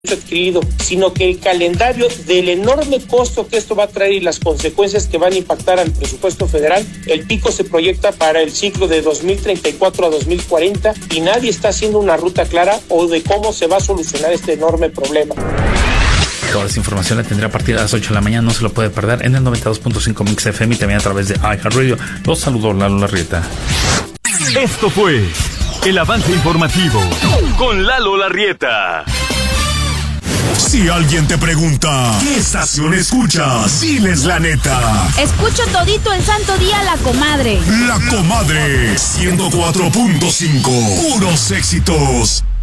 adquirido, sino que el calendario del enorme costo que esto va a traer y las consecuencias que van a impactar al presupuesto federal. El pico se proyecta para el ciclo de 2034 a 2040 y nadie está haciendo una ruta clara o de cómo se va a solucionar este enorme problema. Toda esta información la tendrá a partir de las 8 de la mañana, no se lo puede perder en el 92.5 Mix FM y también a través de iHeartRadio. Los saludó Lalo Larrieta. Esto fue el avance informativo con Lalo Larrieta. Si alguien te pregunta, ¿qué estación escuchas? Diles la neta. Escucho todito el santo día La Comadre. La Comadre, 104.5. Puros éxitos.